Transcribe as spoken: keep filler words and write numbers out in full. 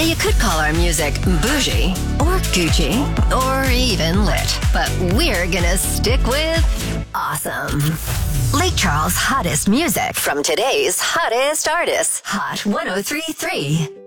Now, you could call our music bougie, or Gucci, or even lit, but we're gonna stick with awesome. Lake Charles' hottest music from today's hottest artists. Hot one oh three point three.